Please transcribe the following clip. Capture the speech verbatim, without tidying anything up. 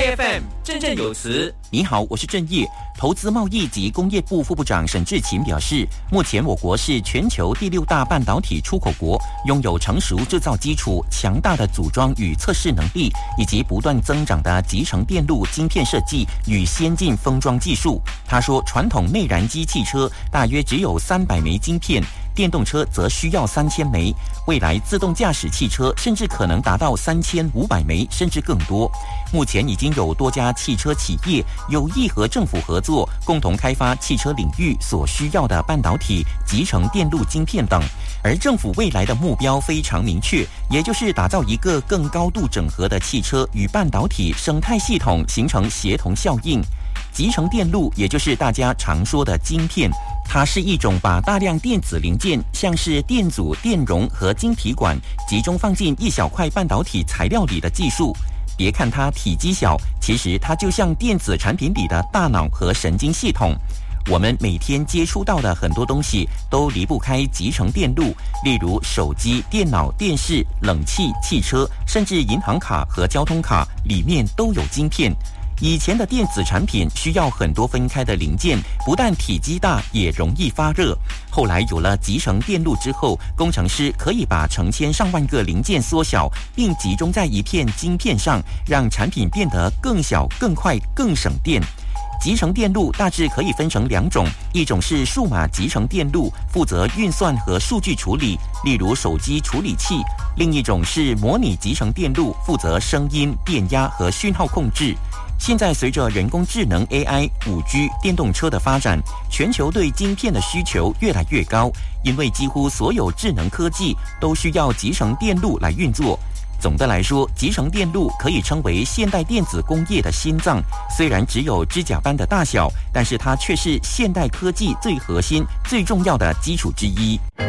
I F M 振振有词。 你好，我是郑业。投资贸易及工业部副部长沈志勤表示，目前我国是全球第六大半导体出口国，拥有成熟制造基础、强大的组装与测试能力，以及不断增长的集成电路晶片设计与先进封装技术。他说，传统内燃机汽车大约只有三百枚晶片，电动车则需要三千枚，未来自动驾驶汽车甚至可能达到三千五百枚，甚至更多。目前已经有多家汽车企业有意和政府合作，共同开发汽车领域所需要的半导体、集成电路晶片等。而政府未来的目标非常明确，也就是打造一个更高度整合的汽车与半导体生态系统，形成协同效应。集成电路也就是大家常说的晶片，它是一种把大量电子零件，像是电阻、电容和晶体管，集中放进一小块半导体材料里的技术。别看它体积小，其实它就像电子产品里的大脑和神经系统。我们每天接触到的很多东西都离不开集成电路，例如手机、电脑、电视、冷气、汽车，甚至银行卡和交通卡里面都有晶片。以前的电子产品需要很多分开的零件，不但体积大，也容易发热。后来有了集成电路之后，工程师可以把成千上万个零件缩小，并集中在一片晶片上，让产品变得更小、更快、更省电。集成电路大致可以分成两种，一种是数码集成电路，负责运算和数据处理，例如手机处理器；另一种是模拟集成电路，负责声音、电压和讯号控制。现在随着人工智能 A I、五 G、电动车的发展，全球对晶片的需求越来越高，因为几乎所有智能科技都需要集成电路来运作。总的来说，集成电路可以称为现代电子工业的心脏，虽然只有指甲般的大小，但是它却是现代科技最核心、最重要的基础之一。